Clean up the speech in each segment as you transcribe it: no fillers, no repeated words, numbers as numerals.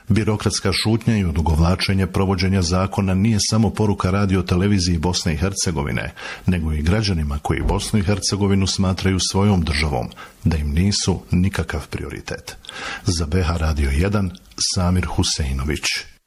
Birokratska šutnja i odugovlačenje provođenja zakona nije samo poruka radioteleviziji Bosne i Hercegovine, nego i građanima koji Bosnu i Hercegovinu smatraju svojom državom, da im nisu nikakav prioritet. Za BH Radio 1, Samir Huseinović.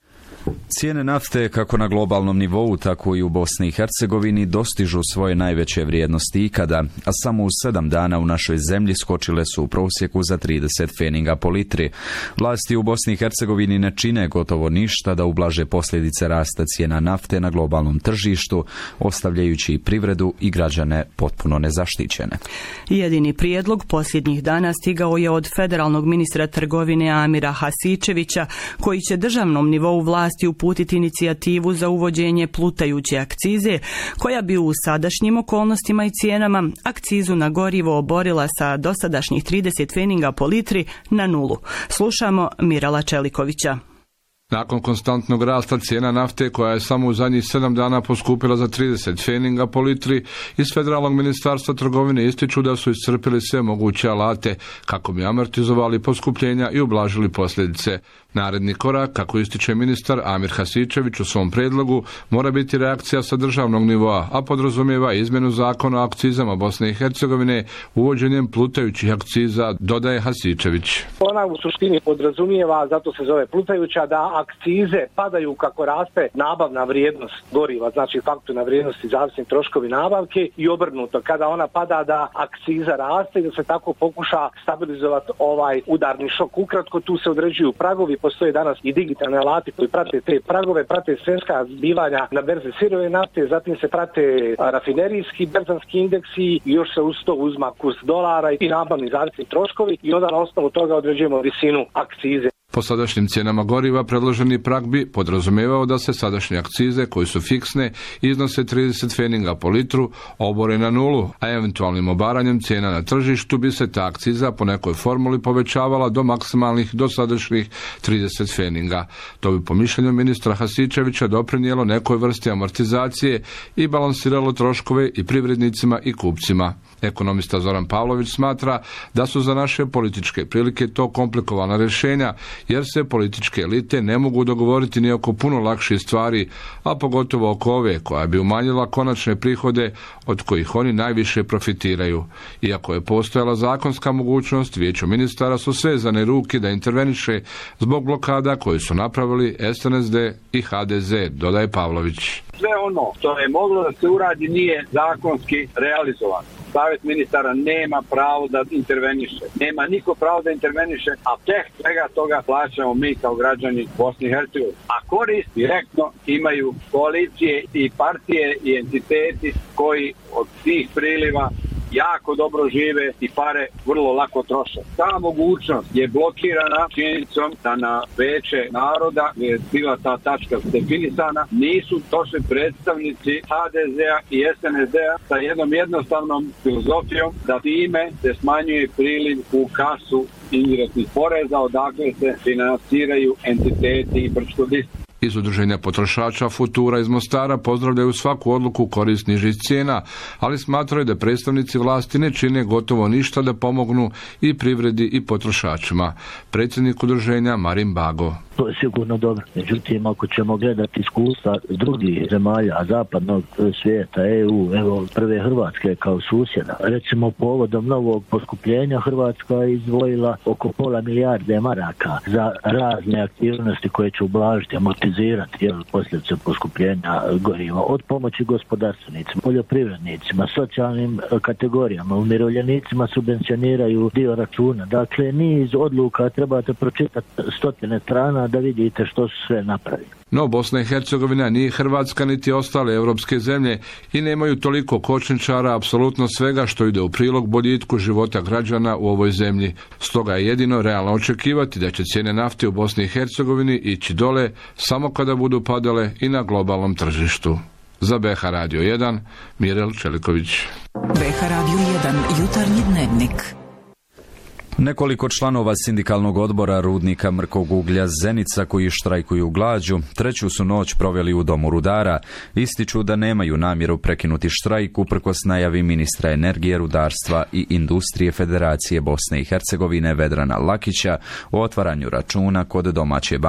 Cijene nafte kako na globalnom nivou, tako i u Bosni i Hercegovini dostižu svoje najveće vrijednosti ikada, a samo u 7 dana u našoj zemlji skočile su u prosjeku za 30 pfeninga po litri. Vlasti u Bosni i Hercegovini ne čine gotovo ništa da ublaže posljedice rasta cijena nafte na globalnom tržištu, ostavljajući i privredu i građane potpuno nezaštićene. Jedini prijedlog posljednjih dana stigao je od federalnog ministra trgovine Amira Hasičevića, koji će državnom nivou vlasti uputiti inicijativu za uvođenje plutajuće akcize, koja bi u sadašnjim okolnostima i cijenama akcizu na gorivo oborila sa dosadašnjih 30 pfeninga po litri na 0. Slušamo Mirala Čelikovića. Nakon konstantnog rasta cijena nafte, koja je samo u zadnjih 7 dana poskupila za 30 pfeninga po litri, iz Federalnog ministarstva trgovine ističu da su iscrpili sve moguće alate kako bi amortizovali poskupljenja i ublažili posljedice. Naredni korak, kako ističe ministar Amir Hasičević u svom predlogu, mora biti reakcija sa državnog nivoa, a podrazumijeva izmjenu zakona o akcizama Bosne i Hercegovine uvođenjem plutajućih akciza, dodaje Hasičević. Ona u suštini podrazumijeva, zato se zove plutajuća, da akcize padaju kako raste nabavna vrijednost goriva, znači fakturna vrijednost i zavisni troškovi nabavke, i obrnuto, kada ona pada da akciza raste i da se tako pokuša stabilizovati ovaj udarni šok. Ukratko, tu se određuju pragovi, postoje danas i digitalne alati koji prate te pragove, prate svjetska zbivanja na berzi sirove nafte, zatim se prate rafinerijski berzanski indeksi i još se uz to uzma kurs dolara i nabavni zavisni troškovi i onda na osnovu toga određujemo visinu akcize. Po sadašnjim cijenama goriva predloženi prag bi podrazumijevao da se sadašnje akcize, koje su fiksne, iznose 30 pfeninga po litru, obore na 0, a eventualnim obaranjem cijena na tržištu bi se ta akciza po nekoj formuli povećavala do maksimalnih dosadašnjih 30 pfeninga. To bi po mišljenju ministra Hasičevića doprinijelo nekoj vrsti amortizacije i balansiralo troškove i privrednicima i kupcima. Ekonomista Zoran Pavlović smatra da su za naše političke prilike to komplikovana rješenja, jer se političke elite ne mogu dogovoriti ni oko puno lakših stvari, a pogotovo oko ove koja bi umanjila konačne prihode od kojih oni najviše profitiraju. Iako je postojala zakonska mogućnost, Vijeću ministara su svezane ruke da interveniše zbog blokada koje su napravili SNSD i HDZ, dodaje Pavlović. Sve ono što je moglo da se uradi nije zakonski realizovano. Savjet ministara nema pravo da interveniše. Nema niko pravo da interveniše, a tek svega toga plaćamo mi kao građani Bosne i Hercegovine. A korist direktno imaju koalicije i partije i entiteti koji od tih priliva jako dobro žive i pare vrlo lako troše. Ta mogućnost je blokirana činjenicom da na Veće naroda, gdje je bila ta tačka definisana, nisu došli predstavnici HDZ-a i SNSD-a sa jednom jednostavnom filozofijom da time se smanjuje priliv u kasu indirektnih poreza, odakle se finansiraju entiteti i brdsko-distriktni. Iz Udruženja potrošača Futura iz Mostara pozdravljaju svaku odluku korist nižih cijena, ali smatraju da predstavnici vlasti ne čine gotovo ništa da pomognu i privredi i potrošačima. Predsjednik udruženja Marin Bago. To je sigurno dobro. Međutim, ako ćemo gledati iskustva drugih zemalja zapadnog svijeta, EU, evo prve Hrvatske kao susjeda. Recimo, povodom novog poskupljenja Hrvatska je izdvojila oko pola milijarde maraka za razne aktivnosti koje će ublažiti, amortizirati posljedice poskupljenja goriva. Od pomoći gospodarstvenicima, poljoprivrednicima, socijalnim kategorijama, umirovljenicima subvencioniraju dio računa. Dakle, niz odluka trebate pročitati 100 strana da vidite što su sve napravili. No, Bosna i Hercegovina nije Hrvatska niti ostale europske zemlje i nemaju toliko kočničara apsolutno svega što ide u prilog boljitku života građana u ovoj zemlji. Stoga je jedino realno očekivati da će cijene nafte u Bosni i Hercegovini ići dole samo kada budu padale i na globalnom tržištu. Za BH Radio 1, Mirel Čeliković. BH Radio 1, jutarnji dnevnik. Nekoliko članova sindikalnog odbora rudnika mrkog uglja Zenica koji štrajkuju glađu, treću su noć proveli u domu rudara. Ističu da nemaju namjeru prekinuti štrajk uprkos najavi ministra energije, rudarstva i industrije Federacije Bosne i Hercegovine Vedrana Lakića o otvaranju računa kod domaće banke